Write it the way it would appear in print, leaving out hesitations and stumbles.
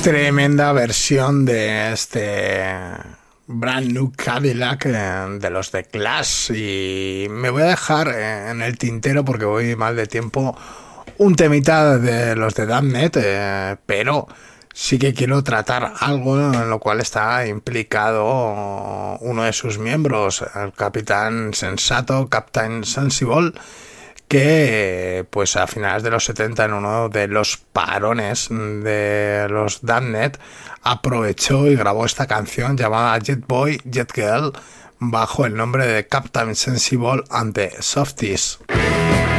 Tremenda versión de este Brand New Cadillac de los The Clash, y me voy a dejar en el tintero porque voy mal de tiempo un temita de los de Damned, pero sí que quiero tratar algo en lo cual está implicado uno de sus miembros, el Capitán Sensato, Captain Sensible, que pues a finales de los 70, en uno de los parones de los Damned, aprovechó y grabó esta canción llamada Jet Boy, Jet Girl, bajo el nombre de Captain Sensible and the Softies.